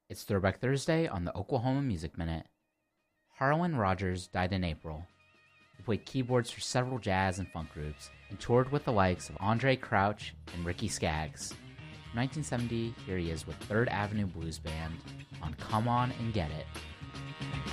It's Throwback Thursday on the Oklahoma Music Minute. Harlan Rogers died in April. He played keyboards for several jazz and funk groups and toured with the likes of Andre Crouch and Ricky Skaggs. In 1970, here he is with Third Avenue Blues Band on Come On and Get It.